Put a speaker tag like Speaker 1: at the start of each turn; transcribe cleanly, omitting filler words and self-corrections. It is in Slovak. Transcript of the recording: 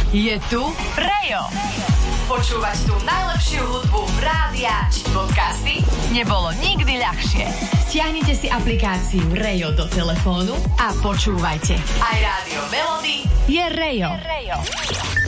Speaker 1: Je tu Rejo. Počúvať tú najlepšiu hudbu rádia či podcasty nebolo nikdy ľahšie. Stiahnite si aplikáciu Rejo do telefónu a počúvajte. Aj Rádio Melody je Rejo.